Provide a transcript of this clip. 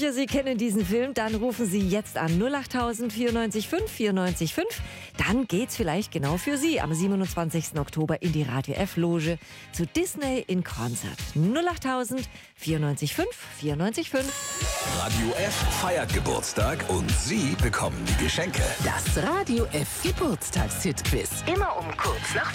sicher, Sie kennen diesen Film. Dann rufen Sie jetzt an 08000 94 5 94 5. Dann geht's vielleicht genau für Sie am 27. Oktober in die Radio F Loge zu Disney in Konzert. 08000 94 5 94 5. Radio F feiert Geburtstag und Sie bekommen die Geschenke. Das Radio F Geburtstagshit-Quiz. Immer um kurz nach